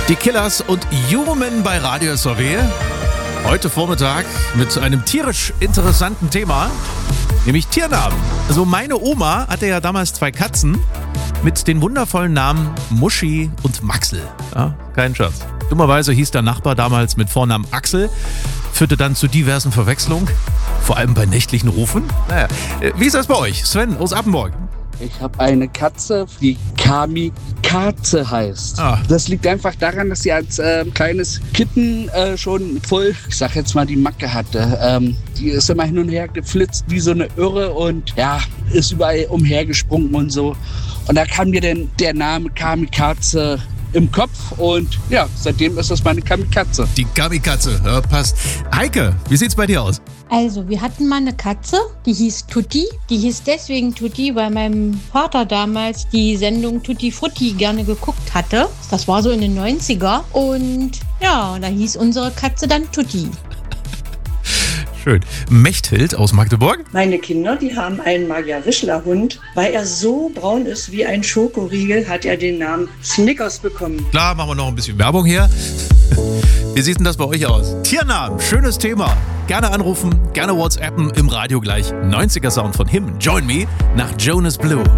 Die Killers und Human bei Radio SAW. Heute Vormittag mit einem tierisch interessanten Thema, nämlich Tiernamen. Also meine Oma hatte ja damals 2 Katzen mit den wundervollen Namen Muschi und Maxel. Ja, kein Scherz. Dummerweise hieß der Nachbar damals mit Vornamen Axel, führte dann zu diversen Verwechslungen, vor allem bei nächtlichen Rufen. Naja, wie ist das bei euch? Sven aus Appenburg. Ich habe eine Katze, die Kamikaze heißt. Das liegt einfach daran, dass sie als kleines Kitten schon voll, ich sag jetzt mal, die Macke hatte. Die ist immer hin und her geflitzt wie so eine Irre und ja, ist überall umhergesprungen und so. Und da kam mir dann der Name Kamikaze im Kopf und ja, seitdem ist das meine Kamikaze. Die Kamikaze, ja, passt. Heike, wie sieht's bei dir aus? Also, wir hatten mal eine Katze, die hieß Tutti. Die hieß deswegen Tutti, weil mein Vater damals die Sendung Tutti Frutti gerne geguckt hatte. Das war so in den 90er. Und ja, da hieß unsere Katze dann Tutti. Schön. Mechthild aus Magdeburg. Meine Kinder, die haben einen Magyar-Wischler-Hund. Weil er so braun ist wie ein Schokoriegel, hat er den Namen Snickers bekommen. Klar, machen wir noch ein bisschen Werbung hier. Wie sieht denn das bei euch aus? Tiernamen, schönes Thema. Gerne anrufen, gerne WhatsAppen, im Radio gleich. 90er Sound von Him, Join Me, nach Jonas Blue.